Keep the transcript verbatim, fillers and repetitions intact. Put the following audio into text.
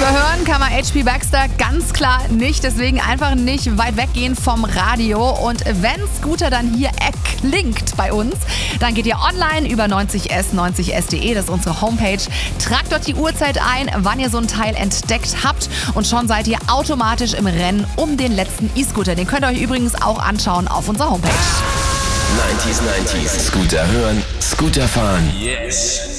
Überhören kann man H P Baxter ganz klar nicht, deswegen einfach nicht weit weggehen vom Radio. Und wenn Scooter dann hier erklingt bei uns, dann geht ihr online über neunzig S neunzig S punkt de, das ist unsere Homepage. Tragt dort die Uhrzeit ein, wann ihr so ein Teil entdeckt habt und schon seid ihr automatisch im Rennen um den letzten E-Scooter. Den könnt ihr euch übrigens auch anschauen auf unserer Homepage. neunzig neunzig. Scooter hören, Scooter fahren. Yes.